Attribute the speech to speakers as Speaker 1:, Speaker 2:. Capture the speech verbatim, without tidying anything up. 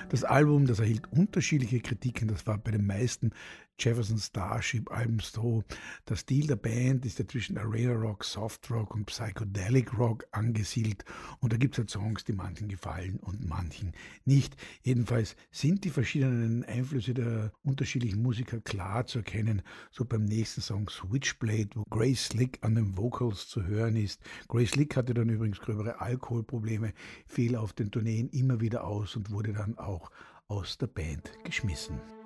Speaker 1: Das Album, das erhielt unterschiedliche Kritiken. Das war bei den meisten Jefferson Starship-Alben so. Der Stil der Band ist ja zwischen Arena Rock, Soft Rock und Psychedelic Rock angesiedelt. Und da gibt es halt Songs, die manchen gefallen und manchen nicht. Jedenfalls sind die verschiedenen Einflüsse der unterschiedlichen Musiker klar zu erkennen. So beim nächsten Song Switchblade, wo Grace Slick an den Vocals zu hören ist. Grace Slick hatte dann übrigens gröbere Alkoholprobleme, fiel auf den Tourneen immer wieder aus und wurde dann auch aus der Band geschmissen.